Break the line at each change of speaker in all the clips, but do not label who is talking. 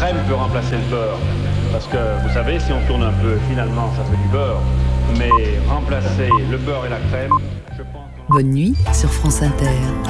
crème peut remplacer le beurre. Parce que, vous savez, si on tourne un peu, finalement, ça fait du beurre. Mais remplacer le beurre et la crème, je pense...
Bonne nuit sur France Inter.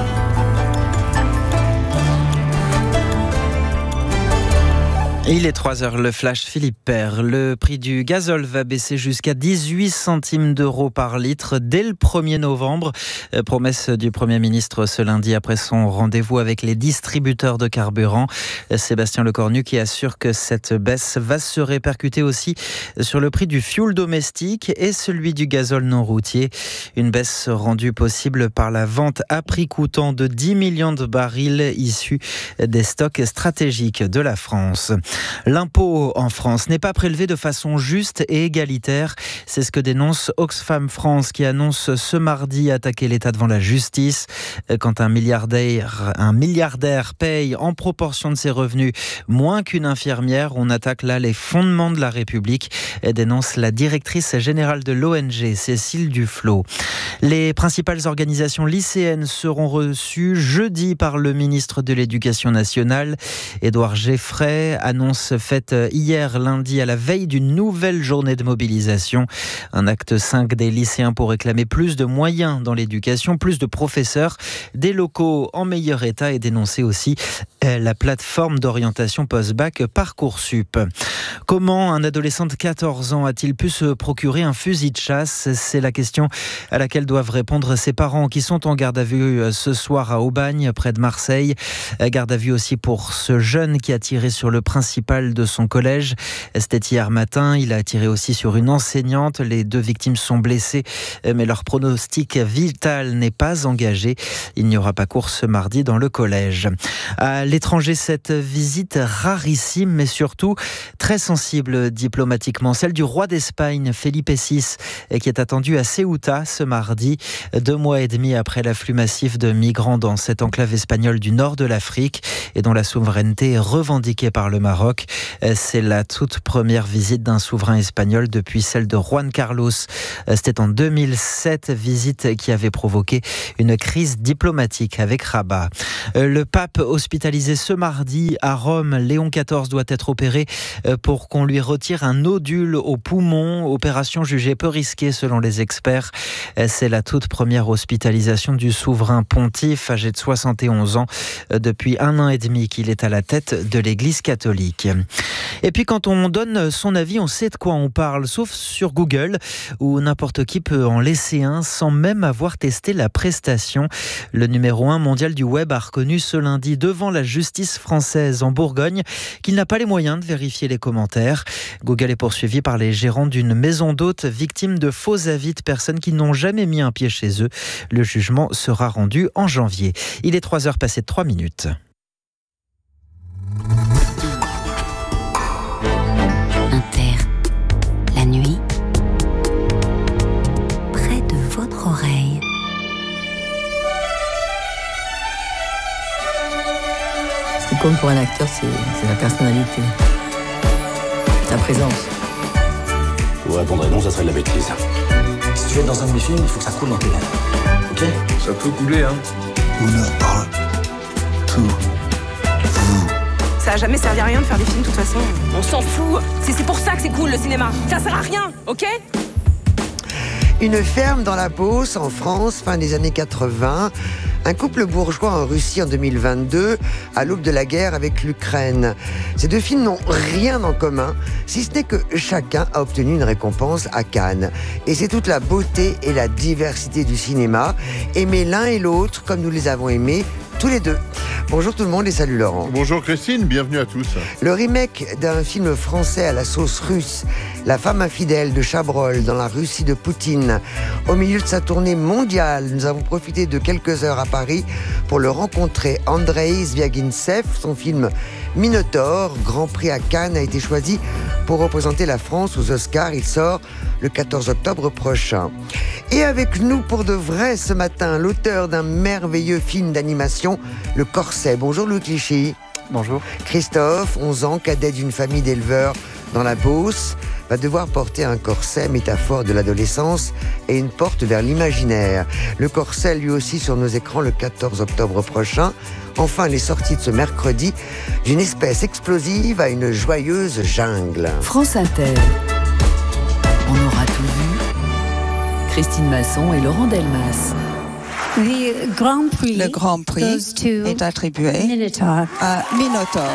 Il est 3h, le flash Philippe Père. Le prix du gazole va baisser jusqu'à 18 centimes d'euros par litre dès le 1er novembre. Promesse du Premier ministre ce lundi après son rendez-vous avec les distributeurs de carburant. Sébastien Lecornu qui assure que cette baisse va se répercuter aussi sur le prix du fioul domestique et celui du gazole non routier. Une baisse rendue possible par la vente à prix coûtant de 10 millions de barils issus des stocks stratégiques de la France. L'impôt en France n'est pas prélevé de façon juste et égalitaire. C'est ce que dénonce Oxfam France qui annonce ce mardi attaquer l'État devant la justice. Quand un milliardaire paye en proportion de ses revenus moins qu'une infirmière, on attaque là les fondements de la République, dénonce la directrice générale de l'ONG, Cécile Duflot. Les principales organisations lycéennes seront reçues jeudi par le ministre de l'Éducation nationale. Édouard Geffray annonce faite hier lundi à la veille d'une nouvelle journée de mobilisation. Un acte 5 des lycéens pour réclamer plus de moyens dans l'éducation, plus de professeurs, des locaux en meilleur état et dénoncer aussi la plateforme d'orientation post-bac Parcoursup. Comment un adolescent de 14 ans a-t-il pu se procurer un fusil de chasse ? C'est la question à laquelle doivent répondre ses parents qui sont en garde à vue ce soir à Aubagne, près de Marseille. Garde à vue aussi pour ce jeune qui a tiré sur le principal de son collège. C'était hier matin. Il a tiré aussi sur une enseignante. Les deux victimes sont blessées, mais leur pronostic vital n'est pas engagé. Il n'y aura pas cours ce mardi dans le collège. À l'étranger, cette visite rarissime, mais surtout très sensible diplomatiquement, celle du roi d'Espagne, Felipe VI, qui est attendu à Ceuta ce mardi, 2 mois et demi après l'afflux massif de migrants dans cette enclave espagnole du nord de l'Afrique et dont la souveraineté est revendiquée par le Maroc. C'est la toute première visite d'un souverain espagnol depuis celle de Juan Carlos. C'était en 2007, visite qui avait provoqué une crise diplomatique avec Rabat. Le pape hospitalisé ce mardi à Rome, Léon XIV doit être opéré pour qu'on lui retire un nodule au poumon, opération jugée peu risquée selon les experts. C'est la toute première hospitalisation du souverain pontife âgé de 71 ans depuis 1 an et demi qu'il est à la tête de l'Église catholique. Et puis quand on donne son avis, on sait de quoi on parle, sauf sur Google, où n'importe qui peut en laisser un sans même avoir testé la prestation. Le numéro 1 mondial du web a reconnu ce lundi devant la justice française en Bourgogne qu'il n'a pas les moyens de vérifier les commentaires. Google est poursuivi par les gérants d'une maison d'hôtes victime de faux avis de personnes qui n'ont jamais mis un pied chez eux. Le jugement sera rendu en janvier. Il est 3h passé de 3 minutes.
La nuit, près de votre oreille.
Ce qui compte pour un acteur, c'est la personnalité, la présence.
Vous répondrez non, ça serait de la bêtise.
Si tu veux être dans un de mes films, il faut que ça coule dans tes veines. Ok ?
Ça peut couler, hein.
Honneur parle. Tout.
Ça a jamais servi à rien de faire des films de toute façon. On s'en fout. C'est pour ça que c'est cool le cinéma. Ça sert à rien, ok ?
Une ferme dans la Beauce, en France, fin des années 80. Un couple bourgeois en Russie en 2022, à l'aube de la guerre avec l'Ukraine. Ces deux films n'ont rien en commun, si ce n'est que chacun a obtenu une récompense à Cannes. Et c'est toute la beauté et la diversité du cinéma, aimer l'un et l'autre comme nous les avons aimés tous les deux. Bonjour tout le monde et salut Laurent.
Bonjour Christine, bienvenue à tous.
Le remake d'un film français à la sauce russe, La femme infidèle de Chabrol dans la Russie de Poutine. Au milieu de sa tournée mondiale, nous avons profité de quelques heures à Paris pour le rencontrer. Andrei Zviagintsev, son film Minotaure, Grand Prix à Cannes, a été choisi pour représenter la France aux Oscars. Il sort le 14 octobre prochain. Et avec nous pour de vrai ce matin, l'auteur d'un merveilleux film d'animation, Le Corset. Bonjour Louis Clichy.
Bonjour.
Christophe, 11 ans, cadet d'une famille d'éleveurs dans la Beauce. va devoir porter un corset, métaphore de l'adolescence et une porte vers l'imaginaire. Le corset, lui aussi, sur nos écrans le 14 octobre prochain. Enfin, les sorties de ce mercredi, d'une espèce explosive à une joyeuse jungle.
France Inter. On aura tout vu. Christine Masson et Laurent Delmas.
Le Grand Prix est attribué à Minotaur.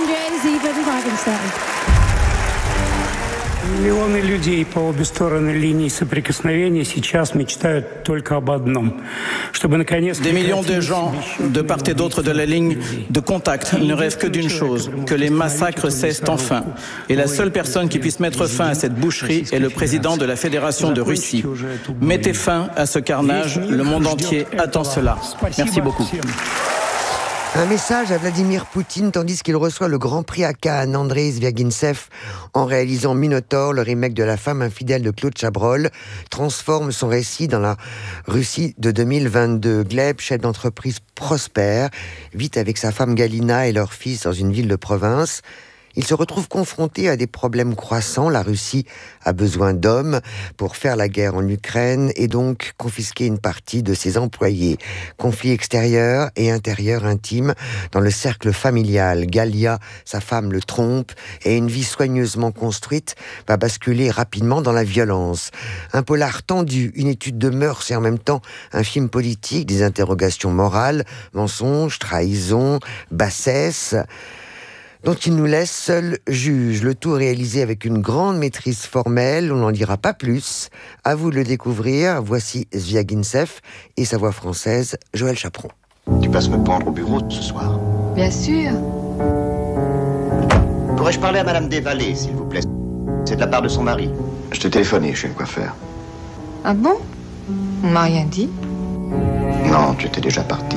Миллионы людей по обе стороны линии соприкосновения сейчас мечтают только об одном. Чтобы наконец...
Des millions de gens, de part et d'autre de la ligne de contact, ne rêvent que d'une chose, que les massacres cessent enfin. Et la seule personne qui puisse mettre fin à cette boucherie est le président de la Fédération de Russie. Mettez fin à ce carnage, le monde entier attend cela. Merci beaucoup.
Un message à Vladimir Poutine tandis qu'il reçoit le Grand Prix à Cannes, Andrei Zvyagintsev, en réalisant Minotaur, le remake de La femme infidèle de Claude Chabrol, transforme son récit dans la Russie de 2022. Gleb, chef d'entreprise prospère, vit avec sa femme Galina et leur fils dans une ville de province. Il se retrouve confronté à des problèmes croissants. La Russie a besoin d'hommes pour faire la guerre en Ukraine et donc confisquer une partie de ses employés. Conflit extérieur et intérieur intime dans le cercle familial. Galia, sa femme, le trompe et une vie soigneusement construite va basculer rapidement dans la violence. Un polar tendu, une étude de mœurs et en même temps un film politique, des interrogations morales, mensonges, trahison, bassesse, dont il nous laisse seul juge. Le tout réalisé avec une grande maîtrise formelle, on n'en dira pas plus. À vous de le découvrir, voici Zvyagintsev et sa voix française, Joël Chaperon.
Tu passes me prendre au bureau ce soir?
Bien sûr.
Pourrais-je parler à Madame Desvallées, s'il vous plaît? C'est de la part de son mari. Je t'ai téléphoné, je suis le coiffeur.
Ah bon? On m'a rien dit.
Non, tu étais déjà parti.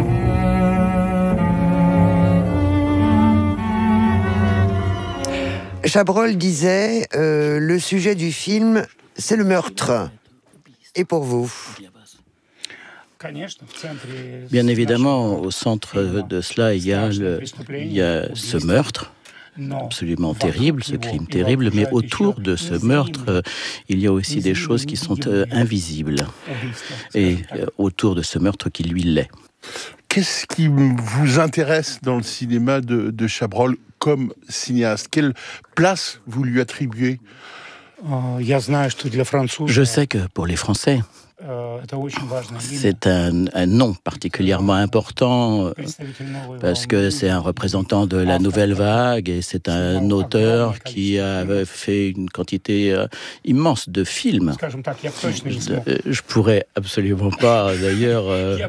Chabrol disait, le sujet du film, c'est le meurtre. Et pour vous?
Bien évidemment, au centre de cela, il y a ce meurtre absolument terrible, ce crime terrible, mais autour de ce meurtre, il y a aussi des choses qui sont invisibles. Et autour de ce meurtre qui lui l'est.
Qu'est-ce qui vous intéresse dans le cinéma de Chabrol comme cinéaste? Quelle place vous lui attribuez?
Je sais que pour les Français, c'est un nom particulièrement important parce que c'est un représentant de la nouvelle vague et c'est un auteur qui a fait une quantité immense de films. Je pourrais absolument pas, d'ailleurs,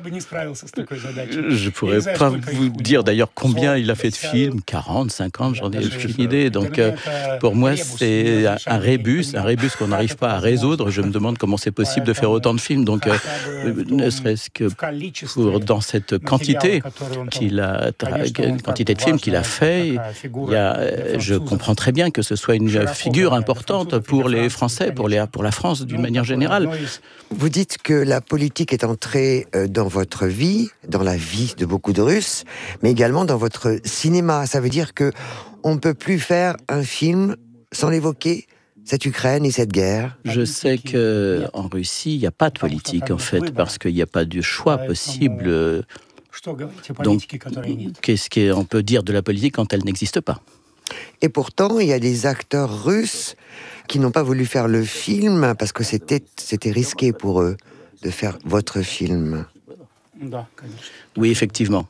je pourrais pas vous dire d'ailleurs combien il a fait de films, 40, 50, j'en ai aucune idée. Donc pour moi, c'est un rébus qu'on n'arrive pas à résoudre. Je me demande comment c'est possible de faire autant de films. Donc, ne serait-ce que dans cette quantité quantité de films qu'il a fait, je comprends très bien que ce soit une figure importante pour les Français, pour la France d'une manière générale.
Vous dites que la politique est entrée dans votre vie, dans la vie de beaucoup de Russes, mais également dans votre cinéma. Ça veut dire que on ne peut plus faire un film sans l'évoquer, cette Ukraine et cette guerre?
Je sais qu'en Russie, il n'y a pas de politique, en fait, parce qu'il n'y a pas de choix possible. Donc, qu'est-ce qu'on peut dire de la politique quand elle n'existe pas?
Et pourtant, il y a des acteurs russes qui n'ont pas voulu faire le film parce que c'était risqué pour eux de faire votre film.
Oui, effectivement.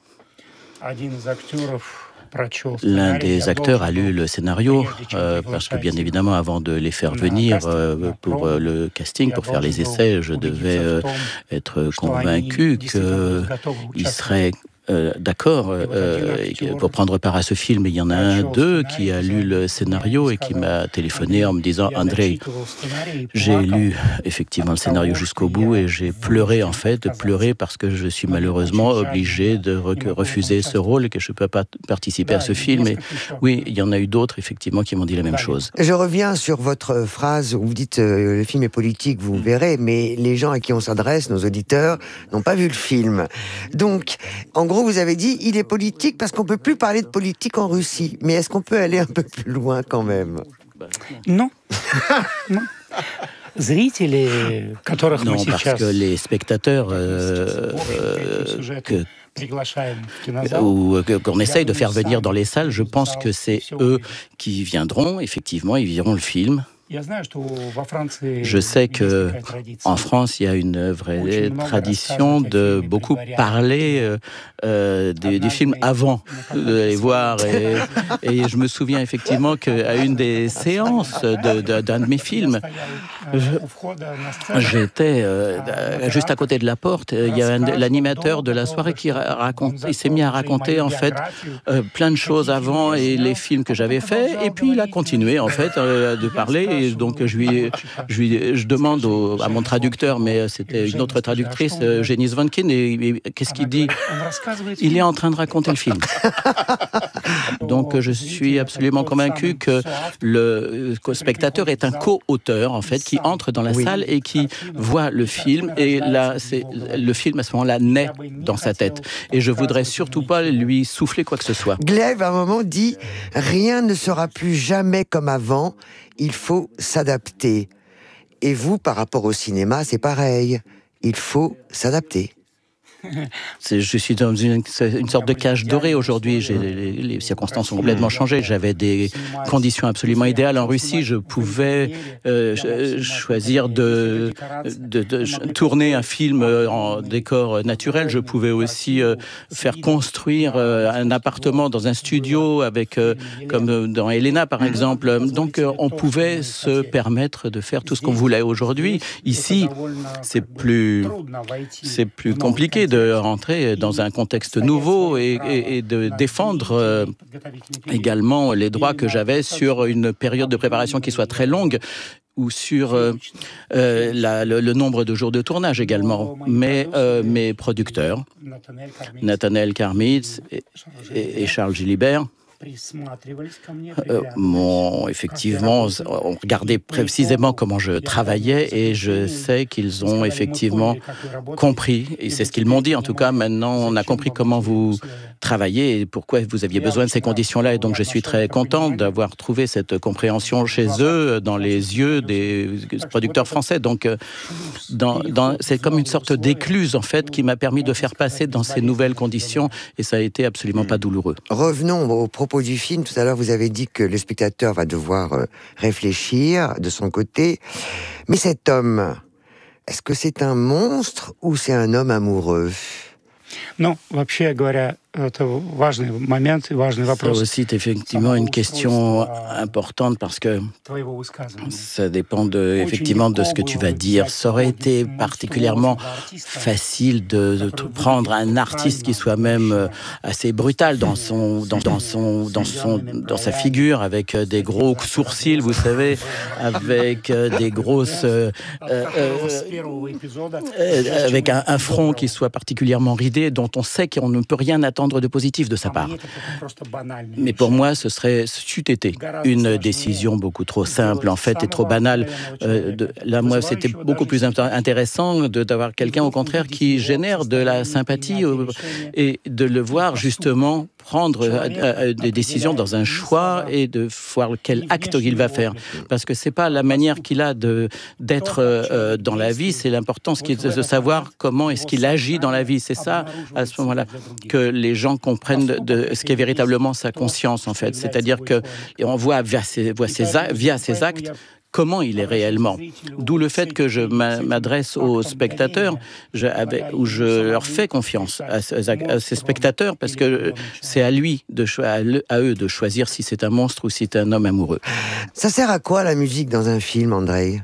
L'un des acteurs a lu le scénario parce que bien évidemment avant de les faire venir pour le casting, pour faire les essais, je devais être convaincu qu'ils seraient d'accord pour prendre part à ce film. Et il y en a un d'eux qui a lu le scénario et qui m'a téléphoné en me disant « Andrei, j'ai lu effectivement le scénario jusqu'au bout et j'ai pleuré en fait, parce que je suis malheureusement obligé de refuser ce rôle et que je ne peux pas participer à ce film. » Et oui, il y en a eu d'autres effectivement qui m'ont dit la même chose.
Je reviens sur votre phrase où vous dites le film est politique, vous verrez, mais les gens à qui on s'adresse, nos auditeurs, n'ont pas vu le film. Donc, en gros, vous avez dit, il est politique parce qu'on ne peut plus parler de politique en Russie. Mais est-ce qu'on peut aller un peu plus loin quand même?
Non. Non.
Non, parce que les spectateurs qu'on essaye de faire venir dans les salles, je pense que c'est eux qui viendront, effectivement, ils verront le film. Je sais qu'en France, il y a une vraie tradition de beaucoup parler des films avant de les voir. Et je me souviens effectivement qu'à une des séances d'un de mes films, j'étais juste à côté de la porte. Il y a l'animateur de la soirée qui il s'est mis à raconter en fait plein de choses avant et les films que j'avais faits. Et puis il a continué en fait de parler. Et donc je demande à mon traducteur, mais c'était une autre traductrice, Jenny Svonkin, et qu'est-ce qu'il dit? Il est en train de raconter le film. Donc je suis absolument convaincu que le spectateur est un co-auteur en fait qui entre dans la salle et qui voit le film, et là le film à ce moment-là naît dans sa tête. Et je voudrais surtout pas lui souffler quoi que ce soit.
Gleb à un moment dit « Rien ne sera plus jamais comme avant, il faut s'adapter ». Et vous, par rapport au cinéma, c'est pareil, il faut s'adapter.
Je suis dans une sorte de cage dorée aujourd'hui. Les circonstances ont complètement changé. J'avais des conditions absolument idéales en Russie. Je pouvais choisir de tourner un film en décor naturel. Je pouvais aussi faire construire un appartement dans un studio, comme dans Elena par exemple. Donc on pouvait se permettre de faire tout ce qu'on voulait. Aujourd'hui, ici, c'est plus compliqué de rentrer dans un contexte nouveau et de défendre également les droits que j'avais sur une période de préparation qui soit très longue, ou sur le nombre de jours de tournage également. Mais mes producteurs, Nathanaël Karmitz et Charles Gilibert, effectivement, on regardait précisément comment je travaillais, et je sais qu'ils ont effectivement compris, et c'est ce qu'ils m'ont dit en tout cas. Maintenant, on a compris comment vous travaillez et pourquoi vous aviez besoin de ces conditions-là, et donc je suis très content d'avoir trouvé cette compréhension chez eux, dans les yeux des producteurs français. Donc, c'est comme une sorte d'écluse en fait qui m'a permis de faire passer dans ces nouvelles conditions, et ça a été absolument pas douloureux.
Revenons au propos du film. Tout à l'heure, vous avez dit que le spectateur va devoir réfléchir de son côté. Mais cet homme, est-ce que c'est un monstre ou c'est un homme amoureux?
Non, вообще говоря, это важный момент и важный вопрос.
Ça aussi est effectivement une question importante, parce que ça dépend effectivement de ce que tu vas dire. Ça aurait été particulièrement facile de prendre un artiste qui soit même assez brutal dans sa figure, avec des gros sourcils, vous savez, avec des grosses avec un front qui soit particulièrement ridé, dont on sait qu'on ne peut rien attendre de positif de sa part. Mais pour moi, c'eût été une décision beaucoup trop simple, en fait, et trop banale. Là, moi, c'était beaucoup plus intéressant d'avoir quelqu'un, au contraire, qui génère de la sympathie, et de le voir, justement, prendre des décisions dans un choix et de voir quel acte il va faire. Parce que c'est pas la manière qu'il a d'être dans la vie, c'est l'importance de savoir comment est-ce qu'il agit dans la vie. C'est ça, à ce moment-là, que les gens comprennent de ce qu'est véritablement sa conscience, en fait. C'est-à-dire qu'on voit via ses actes comment il est réellement. D'où le fait que je m'adresse aux spectateurs, où je leur fais confiance à ces spectateurs, parce que c'est à eux de choisir si c'est un monstre ou si c'est un homme amoureux.
Ça sert à quoi la musique dans un film, Andrei?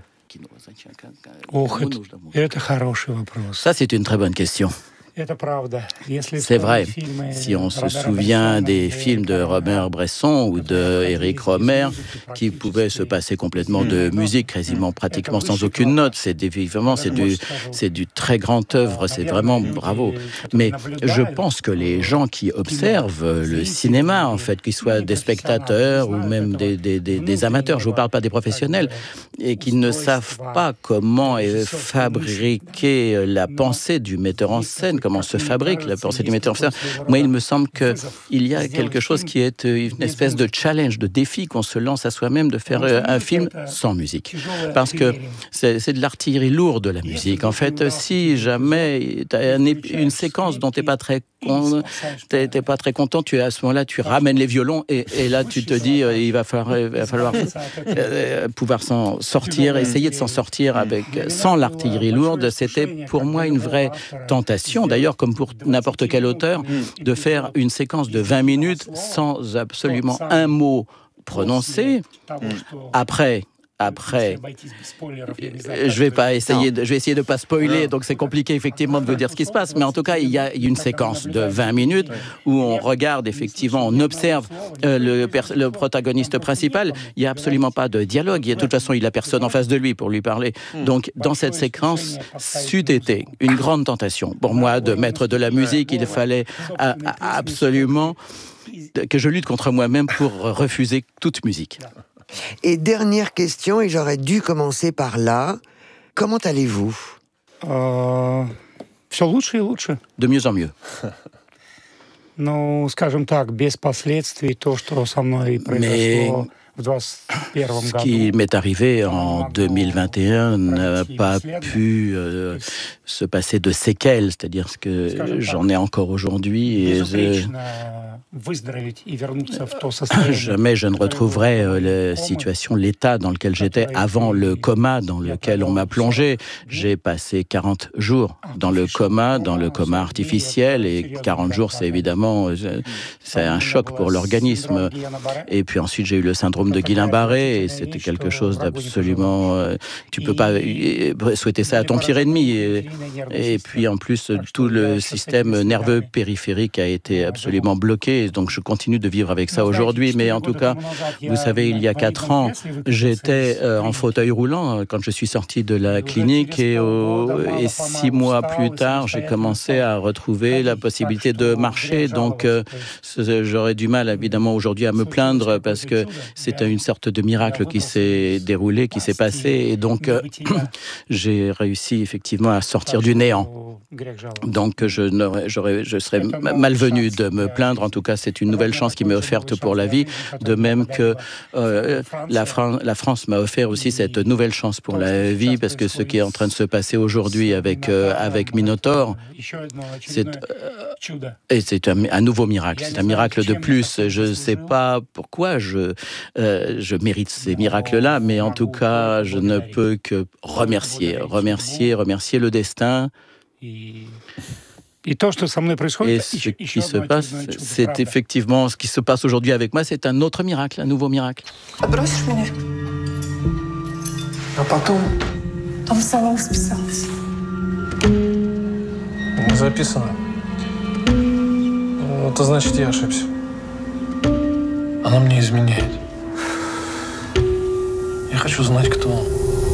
Ça, c'est une très bonne question. C'est vrai, si on se souvient des films de Robert Bresson ou de Éric Rohmer, qui pouvaient se passer complètement de musique, quasiment pratiquement sans aucune note, c'est du très grand œuvre, c'est vraiment bravo. Mais je pense que les gens qui observent le cinéma, en fait, qu'ils soient des spectateurs ou même des amateurs, je ne vous parle pas des professionnels, et qui ne savent pas comment est fabriquée la pensée du metteur en scène, comment se fabrique la pensée du metteur en scène. Moi, il me semble qu'il y a quelque chose qui est une espèce de challenge, de défi qu'on se lance à soi-même de faire un film sans musique. Parce que c'est de l'artillerie lourde, la musique. En fait, si jamais tu as une séquence dont tu n'es pas très content, à ce moment-là, tu ramènes les violons et là, tu te dis, il va falloir pouvoir s'en sortir, essayer de s'en sortir sans l'artillerie lourde. C'était pour moi une vraie tentation, d'ailleurs, comme pour n'importe quel auteur, de faire une séquence de 20 minutes sans absolument un mot prononcé. Après, je vais essayer de pas spoiler, donc c'est compliqué effectivement de vous dire ce qui se passe, mais en tout cas, il y a une séquence de 20 minutes où on regarde effectivement, on observe le protagoniste principal. Il n'y a absolument pas de dialogue. De toute façon, il n'a personne en face de lui pour lui parler. Donc, dans cette séquence, c'eût été une grande tentation pour moi de mettre de la musique. Il fallait absolument que je lutte contre moi-même pour refuser toute musique.
Et dernière question, et j'aurais dû commencer par là. Comment allez-vous ?
Все лучше и лучше.
De mieux en mieux.
Ну, скажем так, без последствий то, что со мной произошло.
Ce qui m'est arrivé en 2021 n'a pas pu se passer de séquelles, c'est-à-dire que j'en ai encore aujourd'hui et jamais je ne retrouverai la situation, l'état dans lequel j'étais avant le coma dans lequel on m'a plongé. J'ai passé 40 jours dans le coma artificiel, et 40 jours, c'est évidemment c'est un choc pour l'organisme. Et puis ensuite, j'ai eu le syndrome de Guillain-Barré, et c'était quelque chose d'absolument... tu peux pas souhaiter ça à ton pire ennemi. Et puis en plus, tout le système nerveux périphérique a été absolument bloqué, donc je continue de vivre avec ça aujourd'hui. Mais en tout cas, vous savez, il y a 4 ans, j'étais en fauteuil roulant quand je suis sorti de la clinique, et 6 mois plus tard, j'ai commencé à retrouver la possibilité de marcher. Donc j'aurais du mal, évidemment, aujourd'hui à me plaindre, parce que c'est une sorte de miracle qui s'est déroulé, qui s'est passé, et donc j'ai réussi effectivement à sortir du néant. Donc je serais malvenu de me plaindre. En tout cas, c'est une nouvelle chance qui m'est offerte pour la vie, de même que la France m'a offert aussi cette nouvelle chance pour la vie, parce que ce qui est en train de se passer aujourd'hui avec Minotaur, c'est un nouveau miracle. C'est un miracle de plus. Je ne sais pas pourquoi je mérite ces miracles-là, mais en tout cas, je ne peux que remercier le destin. Et ce qui se passe, c'est effectivement ce qui se passe aujourd'hui avec moi, c'est un autre miracle, un nouveau miracle.
Записано. Это значит, я ошибся. Она мне изменяет. Я хочу знать, кто он.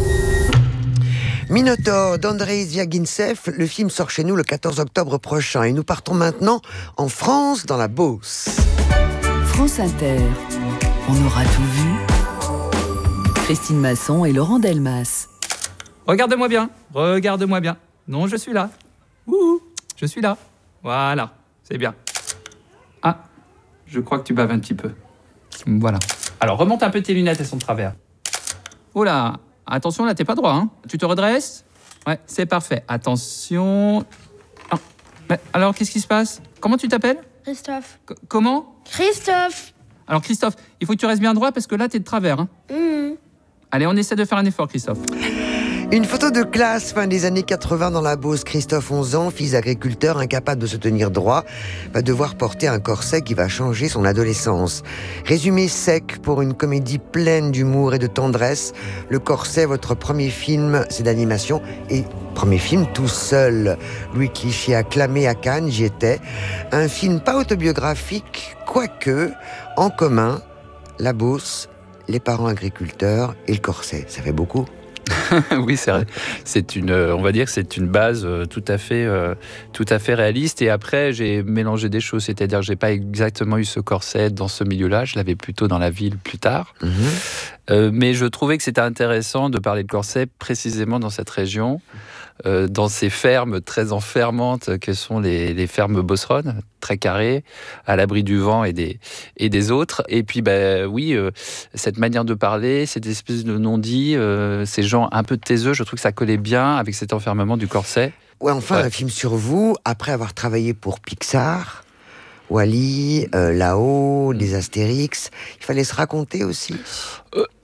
Minotaur d'Andrei Zviagintsev, le film sort chez nous le 14 octobre prochain. Et nous partons maintenant en France, dans la Beauce.
France Inter, on aura tout vu. Christine Masson et Laurent Delmas.
Regarde-moi bien. Non, je suis là. Ouh, je suis là. Voilà, c'est bien. Ah, je crois que tu baves un petit peu. Voilà. Alors, remonte un peu tes lunettes, elles sont de travers. Oh là, attention, là, t'es pas droit, hein. Tu te redresses ? Ouais, c'est parfait. Attention. Ah. Alors, qu'est-ce qui se passe ? Comment tu t'appelles ?
Christophe.
Comment ?
Christophe.
Alors, Christophe, il faut que tu restes bien droit parce que là, t'es de travers, hein. Allez, on essaie de faire un effort, Christophe.
Une photo de classe, fin des années 80 dans la Beauce. Christophe, 11 ans, fils d'agriculteur, incapable de se tenir droit, va devoir porter un corset qui va changer son adolescence. Résumé sec pour une comédie pleine d'humour et de tendresse. Le Corset, votre premier film, c'est d'animation, et premier film tout seul. Louis Clichy acclamé à Cannes, j'y étais. Un film pas autobiographique, quoique, en commun, la Beauce, les parents agriculteurs et le Corset. Ça fait beaucoup ?
Oui, c'est vrai. On va dire que c'est une base tout à fait réaliste. Et après, j'ai mélangé des choses, c'est-à-dire que j'ai pas exactement eu ce corset dans ce milieu-là. Je l'avais plutôt dans la ville plus tard. Mais je trouvais que c'était intéressant de parler de corset précisément dans cette région. dans ces fermes très enfermantes que sont les fermes bosseronnes, très carrées, à l'abri du vent et des autres. Et puis, oui, cette manière de parler, cette espèce de non-dit, ces gens un peu taiseux, je trouve que ça collait bien avec cet enfermement du corset.
Ouais, enfin, un film sur vous, après avoir travaillé pour Pixar, Wall-E, Là-haut, les Astérix, il fallait se raconter aussi.